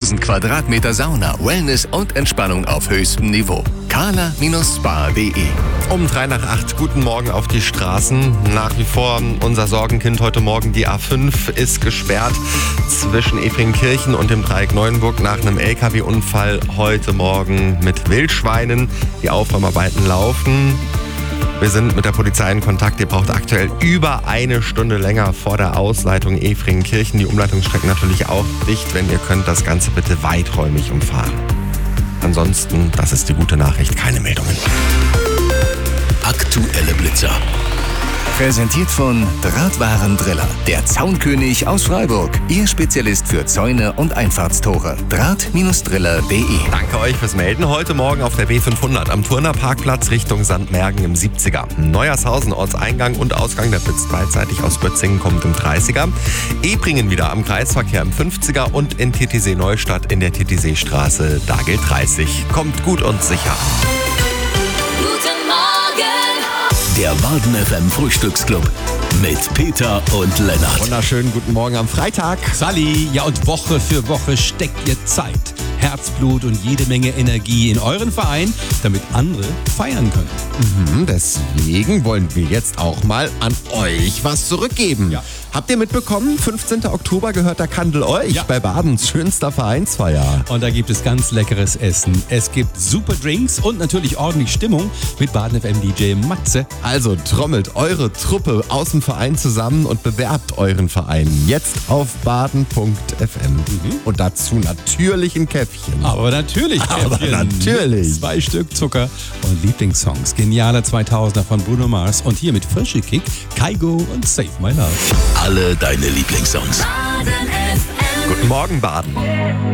1000 Quadratmeter Sauna, Wellness und Entspannung auf höchstem Niveau. Kala-spa.de. Um 7:03, guten Morgen auf die Straßen. Nach wie vor unser Sorgenkind heute Morgen, die A5 ist gesperrt zwischen Efringkirchen und dem Dreieck Neuenburg nach einem LKW-Unfall heute Morgen mit Wildschweinen. Die Aufräumarbeiten laufen. Wir sind mit der Polizei in Kontakt. Ihr braucht aktuell über eine Stunde länger vor der Ausleitung Efringkirchen. Die Umleitungsstrecken natürlich auch dicht. Wenn ihr könnt, das Ganze bitte weiträumig umfahren. Ansonsten, das ist die gute Nachricht, keine Meldungen. Aktuelle Blitzer. Präsentiert von Drahtwarendriller, der Zaunkönig aus Freiburg. Ihr Spezialist für Zäune und Einfahrtstore. Draht-driller.de. Danke euch fürs Melden. Heute Morgen auf der B500 am Turner Parkplatz Richtung Sandmergen im 70er. Neuershausen, Ortseingang und Ausgang, der blitzt beidseitig aus Bötzingen, kommt im 30er. Ebringen wieder am Kreisverkehr im 50er und in Titisee Neustadt in der Titisee-Straße, da gilt 30. Kommt gut und sicher. Der Baden FM Frühstücksclub mit Peter und Lennart. Wunderschönen guten Morgen am Freitag. Sally, ja, und Woche für Woche steckt ihr Zeit, Herzblut und jede Menge Energie in euren Verein, damit andere feiern können. Deswegen wollen wir jetzt auch mal an euch was zurückgeben. Ja. Habt ihr mitbekommen, 15. Oktober gehört der Kandel euch bei Badens schönster Vereinsfeier. Und da gibt es ganz leckeres Essen. Es gibt super Drinks und natürlich ordentlich Stimmung mit Baden FM DJ Matze. Also trommelt eure Truppe aus dem Verein zusammen und bewerbt euren Verein jetzt auf baden.fm. Und dazu natürlich ein Käffchen. Aber natürlich, Käffchen. natürlich. 2 Stück Zucker und Lieblingssongs. Geniale 2000er von Bruno Mars und hier mit Frische Kick, Kaigo und Save My Love. Alle deine Lieblingssongs. Guten Morgen, Baden.